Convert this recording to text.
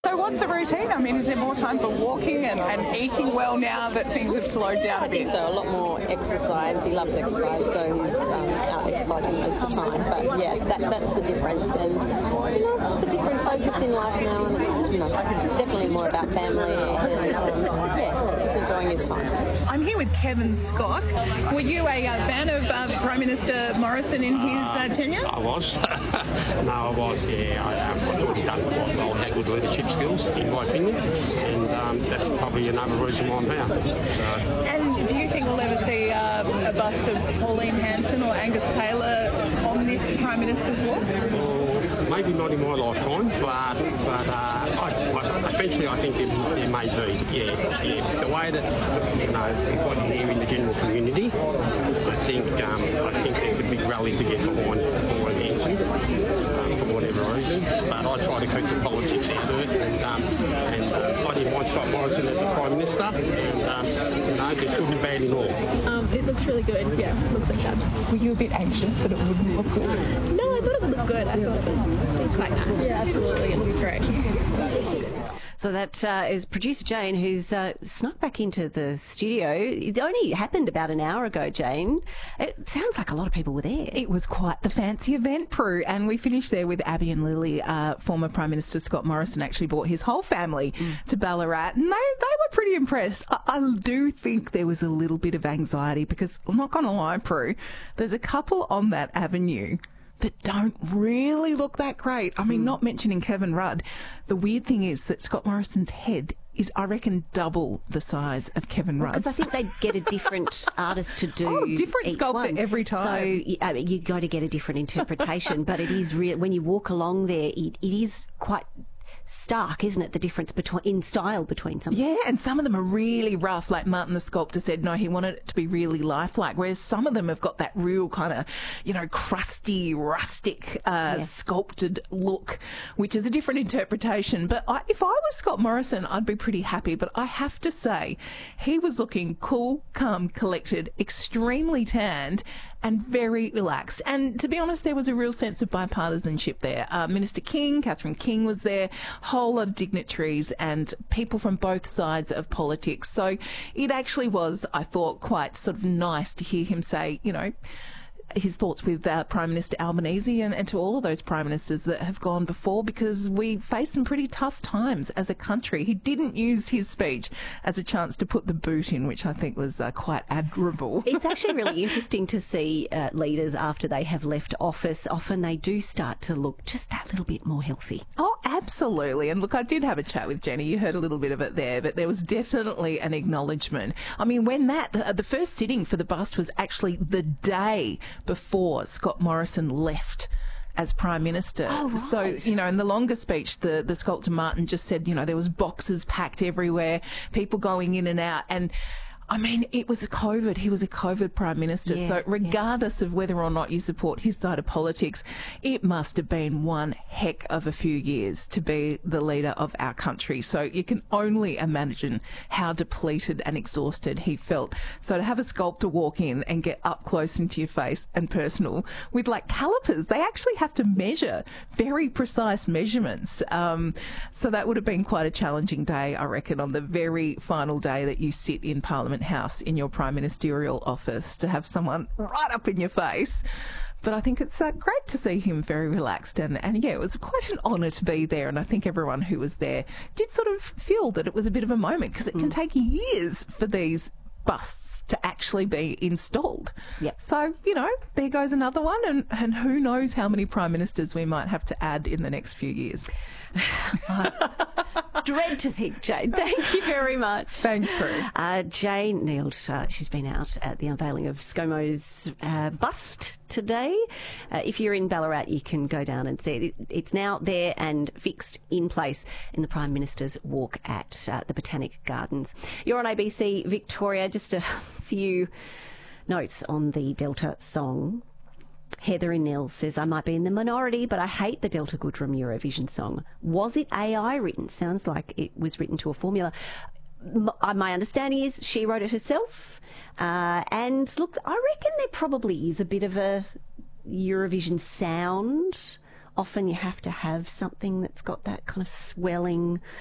So what's the routine? I mean, is there more time for walking and eating well now that things have slowed down a bit? I think so. A lot more exercise. He loves exercise, so he's out exercising most of the time. But yeah, that's the difference. And it's a different focus in life now, and it's definitely more about family. And he's enjoying his time. I'm here with Kevin Scott. Were you a fan of Prime Minister Morrison in his tenure? I was. I thought he'd done quite well, had good leadership skills, in my opinion, and that's probably another reason why I'm here. And do you think we'll ever see a bust of Pauline Hanson or Angus Taylor on this Prime Minister's walk? Maybe not in my lifetime, but eventually I think there may be. Yeah. The way that we've got here in the general community, I think there's a big rally to get behind Hanson for whatever reason. But I try to keep the politics out of it, and I didn't want Scott Morrison as the Prime Minister. And there's good and bad in all. It looks really good. Yeah, looks like that. Were you a bit anxious that it wouldn't look good? No, I thought it would look good. I thought it would seem quite nice. Yeah, absolutely. It looks great. So that is producer Jane, who's snuck back into the studio. It only happened about an hour ago, Jane. It sounds like a lot of people were there. It was quite the fancy event, Prue, and we finished there with Abby and Lily. Former Prime Minister Scott Morrison actually brought his whole family to Ballarat, and they were pretty impressed. I do think there was a little bit of anxiety because, I'm not going to lie, Prue, there's a couple on that avenue that don't really look that great. I mean, not mentioning Kevin Rudd. The weird thing is that Scott Morrison's head is, I reckon, double the size of Kevin Rudd's. Because I think they'd get a different artist to do different sculptor every time. So you got to get a different interpretation. But it is real when you walk along there. It is quite stark, isn't it, the difference in style between some? Yeah, and some of them are really rough. Like Martin the sculptor said, no, he wanted it to be really lifelike, whereas some of them have got that real kind of, crusty, rustic, sculpted look, which is a different interpretation. But if I was Scott Morrison, I'd be pretty happy. But I have to say, he was looking cool, calm, collected, extremely tanned, and very relaxed. And to be honest, there was a real sense of bipartisanship there. Minister King, Catherine King was there, whole lot of dignitaries and people from both sides of politics. So it actually was, I thought, quite sort of nice to hear him say, his thoughts with Prime Minister Albanese and to all of those Prime Ministers that have gone before, because we face some pretty tough times as a country. He didn't use his speech as a chance to put the boot in, which I think was quite admirable. It's actually really interesting to see leaders after they have left office. Often they do start to look just that little bit more healthy. Oh, absolutely. And look, I did have a chat with Jenny. You heard a little bit of it there, but there was definitely an acknowledgement. I mean, when the first sitting for the bust was actually the day before Scott Morrison left as Prime Minister. Oh, right. So, in the longer speech, the sculptor Martin just said, there was boxes packed everywhere, people going in and out. And I mean, it was COVID. He was a COVID Prime Minister. Yeah, so regardless of whether or not you support his side of politics, it must have been one heck of a few years to be the leader of our country. So you can only imagine how depleted and exhausted he felt. So to have a sculptor walk in and get up close into your face and personal with like calipers, they actually have to measure very precise measurements. So that would have been quite a challenging day, I reckon, on the very final day that you sit in Parliament House in your prime ministerial office, to have someone right up in your face. But I think it's great to see him very relaxed, and yeah, it was quite an honour to be there, and I think everyone who was there did sort of feel that it was a bit of a moment, because it can take years for these busts to actually be installed. Yep. So, there goes another one, and who knows how many prime ministers we might have to add in the next few years. Dread to think, Jane. Thank you very much. Thanks, Prue. Jane Neild, she's been out at the unveiling of ScoMo's bust today. If you're in Ballarat, you can go down and see it. It's now there and fixed in place in the Prime Minister's walk at the Botanic Gardens. You're on ABC Victoria. Just a few notes on the Delta song. Heather in Nils says, I might be in the minority, but I hate the Delta Goodrem Eurovision song. Was it AI written? Sounds like it was written to a formula. My understanding is she wrote it herself. And look, I reckon there probably is a bit of a Eurovision sound. Often you have to have something that's got that kind of swelling